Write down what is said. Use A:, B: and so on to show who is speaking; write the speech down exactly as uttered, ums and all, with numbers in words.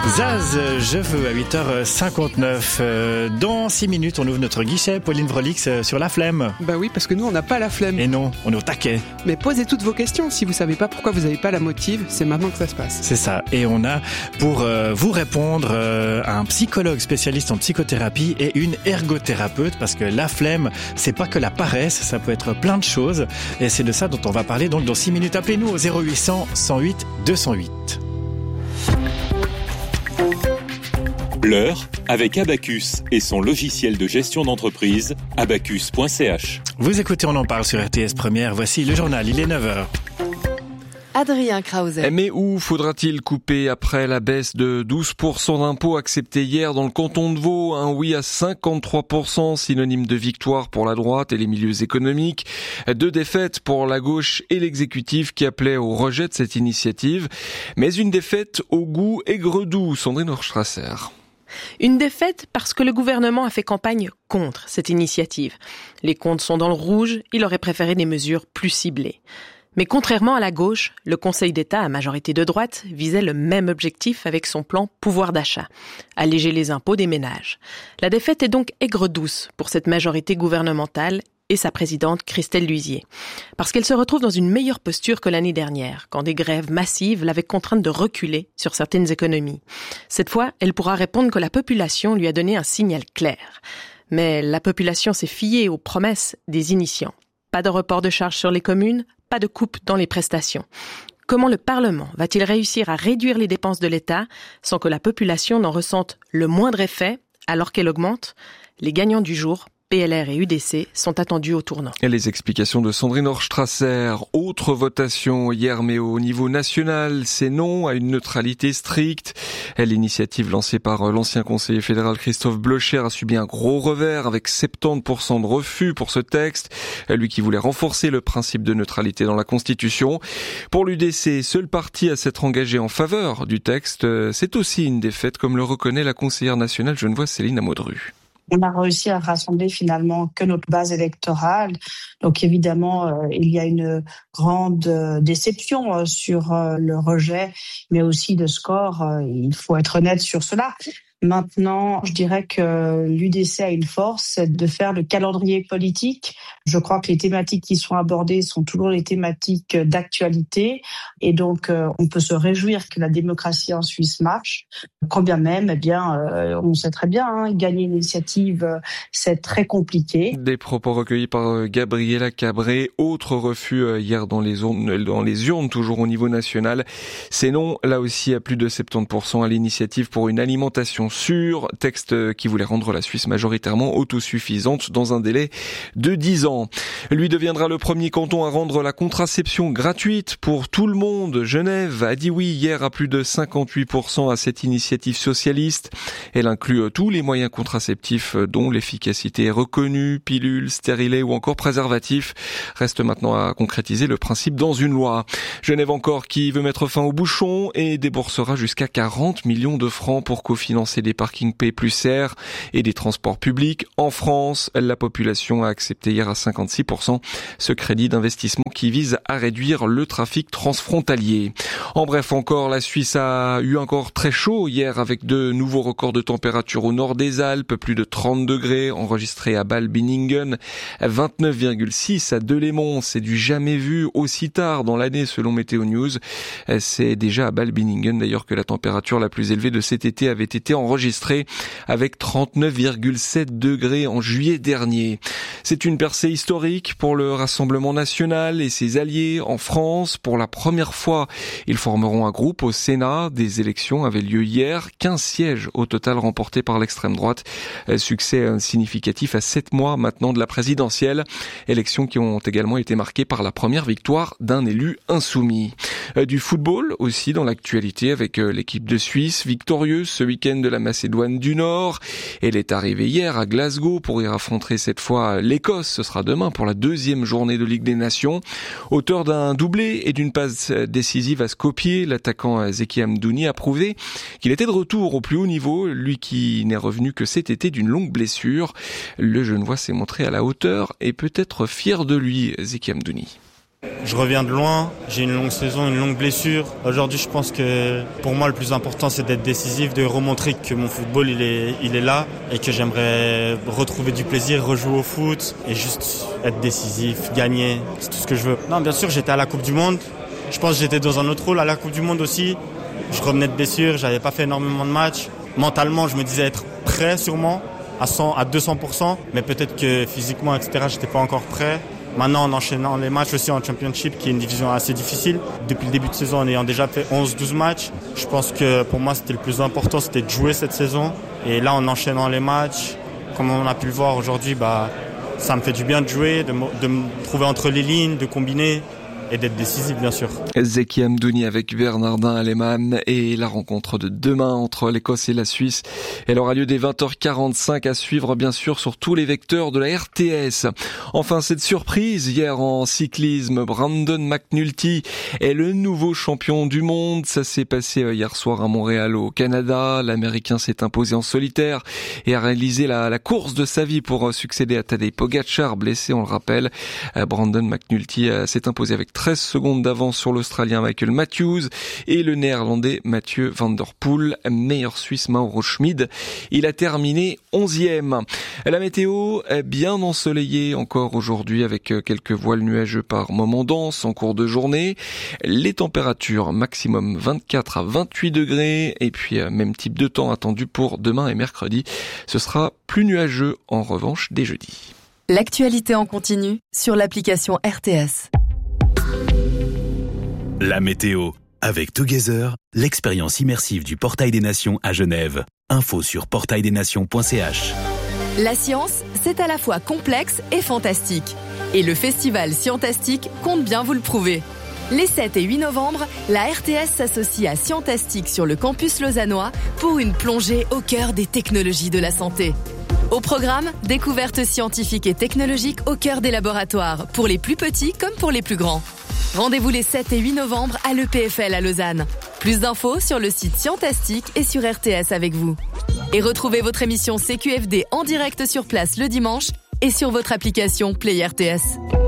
A: Zaz, je veux à huit heures cinquante-neuf. Dans six minutes, on ouvre notre guichet. Pauline Vrolix sur la flemme.
B: Bah oui, parce que nous, on n'a pas la flemme.
A: Et non, on est au taquet.
B: Mais posez toutes vos questions. Si vous savez pas pourquoi vous n'avez pas la motive, c'est maintenant que ça se passe.
A: C'est ça. Et on a pour euh, vous répondre euh, un psychologue spécialiste en psychothérapie et une ergothérapeute, parce que la flemme, c'est pas que la paresse, ça peut être plein de choses. Et c'est de ça dont on va parler donc dans six minutes. Appelez-nous au zéro huit cent, cent huit, deux cent huit.
C: L'heure avec Abacus et son logiciel de gestion d'entreprise, abacus point c h.
A: Vous écoutez, on en parle sur R T S Première. Voici le journal, il est neuf heures.
D: Adrien Krause.
E: Mais où faudra-t-il couper après la baisse de douze pour cent d'impôts acceptée hier dans le canton de Vaud? Un oui à cinquante-trois pour cent, synonyme de victoire pour la droite et les milieux économiques. Deux défaites pour la gauche et l'exécutif qui appelait au rejet de cette initiative. Mais une défaite au goût aigre-doux, Sandrine Horstrasser.
D: Une défaite parce que le gouvernement a fait campagne contre cette initiative. Les comptes sont dans le rouge, il aurait préféré des mesures plus ciblées. Mais contrairement à la gauche, le Conseil d'État à majorité de droite visait le même objectif avec son plan pouvoir d'achat, alléger les impôts des ménages. La défaite est donc aigre-douce pour cette majorité gouvernementale et sa présidente Christelle Luizier. Parce qu'elle se retrouve dans une meilleure posture que l'année dernière, quand des grèves massives l'avaient contrainte de reculer sur certaines économies. Cette fois, elle pourra répondre que la population lui a donné un signal clair. Mais la population s'est fiée aux promesses des initiants. Pas de report de charges sur les communes, pas de coupe dans les prestations. Comment le Parlement va-t-il réussir à réduire les dépenses de l'État sans que la population n'en ressente le moindre effet alors qu'elle augmente? Les gagnants du jour, P L R et U D C, sont attendus au tournant.
E: Et les explications de Sandrine Horstrasser. Autre votation hier, mais au niveau national, c'est non à une neutralité stricte. L'initiative lancée par l'ancien conseiller fédéral Christophe Blocher a subi un gros revers avec soixante-dix pour cent de refus pour ce texte. Lui qui voulait renforcer le principe de neutralité dans la Constitution. Pour l'U D C, seul parti à s'être engagé en faveur du texte, c'est aussi une défaite, comme le reconnaît la conseillère nationale genevoise Céline Amodru.
F: On a réussi à rassembler finalement que notre base électorale. Donc évidemment, euh, il y a une grande euh, déception euh, sur euh, le rejet, mais aussi le score. Euh, il faut être honnête sur cela. Maintenant, je dirais que l'U D C a une force, c'est de faire le calendrier politique. Je crois que les thématiques qui sont abordées sont toujours les thématiques d'actualité. Et donc, euh, on peut se réjouir que la démocratie en Suisse marche. Quand bien même, eh bien, euh, on sait très bien, hein, gagner une initiative, euh, c'est très compliqué.
E: Des propos recueillis par Gabriela Cabré. Autre refus euh, hier dans les urnes, dans les urnes, toujours au niveau national. C'est non, là aussi, à plus de soixante-dix pour cent à l'initiative pour une alimentation sûre, texte qui voulait rendre la Suisse majoritairement autosuffisante dans un délai de dix ans. Lui deviendra le premier canton à rendre la contraception gratuite pour tout le monde. Genève a dit oui hier à plus de cinquante-huit pour cent à cette initiative socialiste. Elle inclut tous les moyens contraceptifs dont l'efficacité est reconnue, pilules, stérilets ou encore préservatifs. Reste maintenant à concrétiser le principe dans une loi. Genève encore qui veut mettre fin aux bouchons et déboursera jusqu'à quarante millions de francs pour cofinancer des parkings P plus R et des transports publics. En France, la population a accepté hier à cinquante-six pour cent ce crédit d'investissement qui vise à réduire le trafic transfrontalier. En bref, encore, la Suisse a eu encore très chaud hier avec de nouveaux records de température au nord des Alpes, plus de trente degrés enregistrés à Bâle-Binningen, vingt-neuf virgule six à Delémont. C'est du jamais vu aussi tard dans l'année selon Météo News. C'est déjà à Bâle-Binningen d'ailleurs que la température la plus élevée de cet été avait été enregistré avec trente-neuf virgule sept degrés en juillet dernier. C'est une percée historique pour le Rassemblement national et ses alliés en France. Pour la première fois, ils formeront un groupe au Sénat. Des élections avaient lieu hier. quinze sièges au total remportés par l'extrême droite. Succès significatif à sept mois maintenant de la présidentielle. Élections qui ont également été marquées par la première victoire d'un élu insoumis. Du football aussi dans l'actualité avec l'équipe de Suisse victorieuse ce week-end de la Macédoine du Nord. Elle est arrivée hier à Glasgow pour y affronter cette fois l'Écosse. Ce sera demain pour la deuxième journée de Ligue des Nations. Auteur d'un doublé et d'une passe décisive à Skopje, l'attaquant Zeki Amdouni a prouvé qu'il était de retour au plus haut niveau, lui qui n'est revenu que cet été d'une longue blessure. Le Genevois s'est montré à la hauteur et peut être fier de lui, Zeki Amdouni.
G: Je reviens de loin, j'ai une longue saison, une longue blessure. Aujourd'hui, je pense que pour moi, le plus important, c'est d'être décisif, de remontrer que mon football, il est, il est là et que j'aimerais retrouver du plaisir, rejouer au foot et juste être décisif, gagner. C'est tout ce que je veux. Non, bien sûr, j'étais à la Coupe du Monde. Je pense que j'étais dans un autre rôle à la Coupe du Monde aussi. Je revenais de blessure, j'avais pas fait énormément de matchs. Mentalement, je me disais être prêt sûrement, à cent, à deux cents pour cent. Mais peut-être que physiquement, et cetera, j'étais pas encore prêt. Maintenant, en enchaînant les matchs aussi en Championship, qui est une division assez difficile, depuis le début de saison, en ayant déjà fait onze douze matchs, je pense que pour moi, c'était le plus important, c'était de jouer cette saison. Et là, en enchaînant les matchs, comme on a pu le voir aujourd'hui, bah, ça me fait du bien de jouer, de, de me trouver entre les lignes, de combiner et d'être décisif, bien sûr.
E: Zeki Amdouni avec Bernardin Aleman et la rencontre de demain entre l'Écosse et la Suisse. Elle aura lieu dès vingt heures quarante-cinq à suivre, bien sûr, sur tous les vecteurs de la R T S. Enfin, cette surprise hier en cyclisme, Brandon McNulty est le nouveau champion du monde. Ça s'est passé hier soir à Montréal, au Canada. L'Américain s'est imposé en solitaire et a réalisé la, la course de sa vie pour succéder à Tadej Pogačar, blessé, on le rappelle. Brandon McNulty s'est imposé avec treize secondes d'avance sur l'Australien Michael Matthews et le Néerlandais Mathieu Van Der Poel, meilleur Suisse Mauro Schmid. Il a terminé onzième. La météo est bien ensoleillée encore aujourd'hui avec quelques voiles nuageux par moments denses en cours de journée. Les températures maximum vingt-quatre à vingt-huit degrés et puis même type de temps attendu pour demain et mercredi. Ce sera plus nuageux en revanche dès jeudi.
H: L'actualité en continu sur l'application R T S.
I: La météo. Avec Together, l'expérience immersive du Portail des Nations à Genève. Info sur portail des nations point c h.
H: La science, c'est à la fois complexe et fantastique. Et le festival Scientastique compte bien vous le prouver. Les sept et huit novembre, la R T S s'associe à Scientastique sur le campus lausannois pour une plongée au cœur des technologies de la santé. Au programme, découvertes scientifiques et technologiques au cœur des laboratoires, pour les plus petits comme pour les plus grands. Rendez-vous les sept et huit novembre à l'E P F L à Lausanne. Plus d'infos sur le site Scientastique et sur R T S avec vous. Et retrouvez votre émission C Q F D en direct sur place le dimanche et sur votre application Play R T S.